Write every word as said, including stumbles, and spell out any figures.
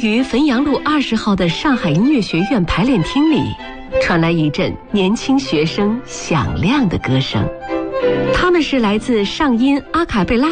于汾阳路二十号的上海音乐学院排练厅里，传来一阵年轻学生响亮的歌声。他们是来自上音阿卡贝拉